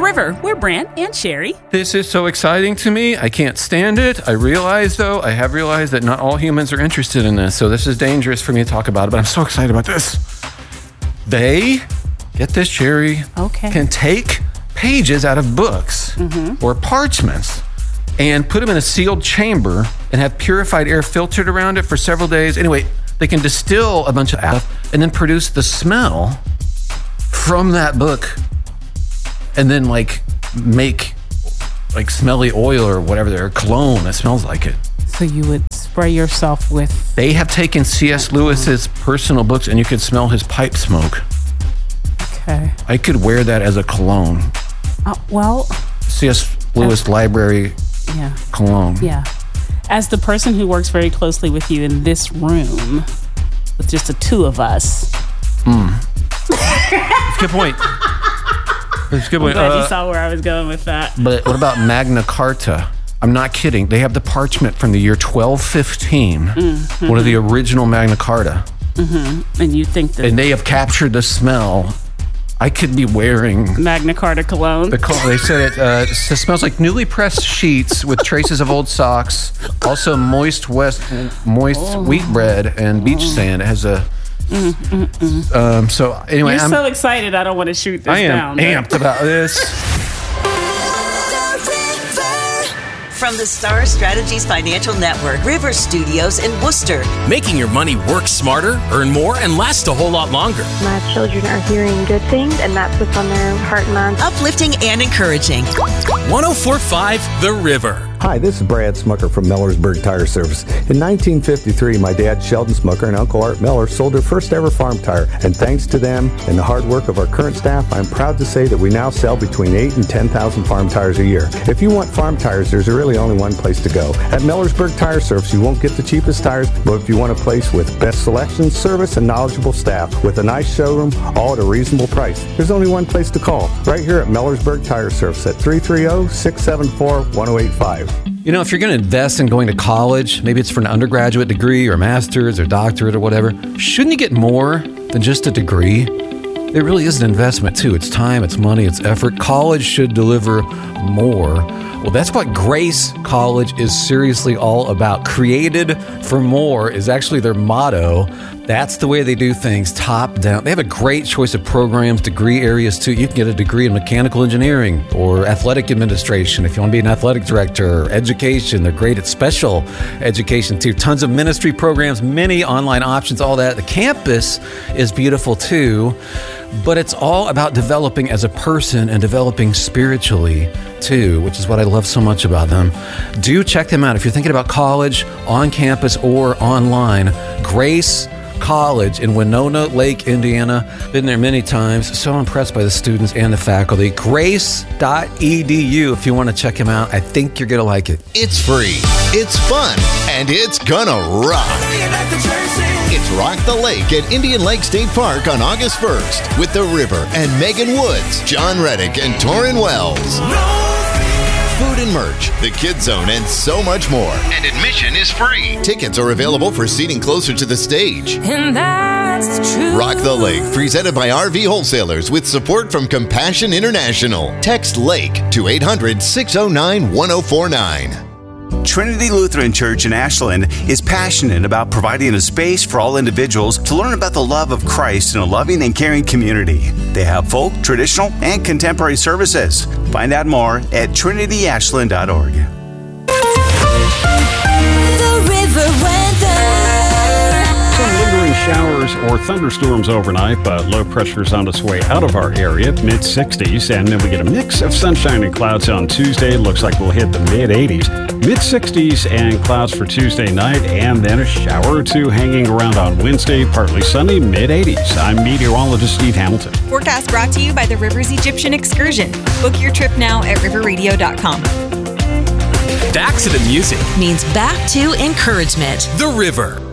River. We're Brant and Sherry. This is so exciting to me. I can't stand it. I have realized that not all humans are interested in this, so this is dangerous for me to talk about it, but I'm so excited about this. They, get this, Sherry, can take pages out of books or parchments and put them in a sealed chamber and have purified air filtered around it for several days. Anyway, they can distill a bunch of stuff and then produce the smell from that book and then make smelly oil or whatever, their cologne that smells like it. So you would spray yourself with... They have taken C.S. Lewis's personal books and you could smell his pipe smoke. Okay. I could wear that as a cologne. C.S. Lewis Library cologne. Yeah. As the person who works very closely with you in this room, with just the two of us. That's a good point. I'm glad you saw where I was going with that. But what about Magna Carta? I'm not kidding. They have the parchment from the year 1215, one of the original Magna Carta. And you think that... And they have captured the smell. I could be wearing... Magna Carta cologne. They said it smells like newly pressed sheets with traces of old socks. Also moist wheat bread and beach sand. It has a... So anyway, You're so excited. I don't want to shoot this down. I am amped about this. From the Star Strategies Financial Network, River Studios in Worcester. Making your money work smarter, earn more, and last a whole lot longer. My children are hearing good things, and that's what's on their heart and mind. Uplifting and encouraging. 104.5 The River. Hi, this is Brad Smucker from Millersburg Tire Service. In 1953, my dad, Sheldon Smucker, and Uncle Art Miller sold their first ever farm tire. And thanks to them and the hard work of our current staff, I'm proud to say that we now sell between 8,000 and 10,000 farm tires a year. If you want farm tires, there's really only one place to go. At Millersburg Tire Service, you won't get the cheapest tires, but if you want a place with best selection, service, and knowledgeable staff with a nice showroom, all at a reasonable price, there's only one place to call. Right here at Millersburg Tire Service at 330-674-1085. You know, if you're going to invest in going to college, maybe it's for an undergraduate degree or master's or doctorate or whatever, shouldn't you get more than just a degree? It really is an investment too. It's time, it's money, it's effort. College should deliver more. Well, that's what Grace College is seriously all about. Created for more is actually their motto. That's the way they do things, top down. They have a great choice of programs, degree areas too. You can get a degree in mechanical engineering or athletic administration if you want to be an athletic director, or education. They're great at special education too. Tons of ministry programs, many online options, all that. The campus is beautiful too, but it's all about developing as a person and developing spiritually too, which is what I love so much about them. Do check them out if you're thinking about college, on campus or online. Grace College in Winona Lake, Indiana. Been there many times. So impressed by the students and the faculty. Grace.edu if you want to check them out. I think you're going to like it. It's free, it's fun, and it's gonna rock. It's Rock the Lake at Indian Lake State Park on August 1st with The River and Megan Woods, John Reddick, and Torrin Wells. Food and merch, the Kids Zone, and so much more. And admission is free. Tickets are available for seating closer to the stage. And that's true. Rock the Lake, presented by RV Wholesalers with support from Compassion International. Text LAKE to 800-609-1049. Trinity Lutheran Church in Ashland is passionate about providing a space for all individuals to learn about the love of Christ in a loving and caring community. They have folk, traditional, and contemporary services. Find out more at trinityashland.org. The River Weather. Some lingering showers or thunderstorms overnight, but low pressure is on its way out of our area, mid-60s, and then we get a mix of sunshine and clouds on Tuesday. Looks like we'll hit the mid-80s. Mid-60s and clouds for Tuesday night, and then a shower or two hanging around on Wednesday, partly sunny, mid-80s. I'm meteorologist Steve Hamilton. Forecast brought to you by the Rivers Egyptian Excursion. Book your trip now at riverradio.com. Back to the music means back to encouragement. The River.